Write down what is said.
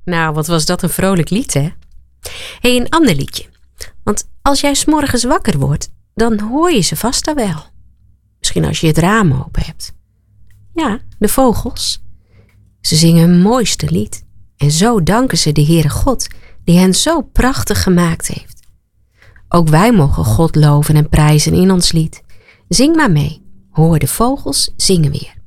Nou, wat was dat een vrolijk lied, hè? Hé, een ander liedje. Want als jij 's morgens wakker wordt, dan hoor je ze vast al wel. Misschien als je het raam open hebt. Ja, de vogels. Ze zingen hun mooiste lied. En zo danken ze de Heere God, die hen zo prachtig gemaakt heeft. Ook wij mogen God loven en prijzen in ons lied. Zing maar mee. Hoor de vogels zingen weer.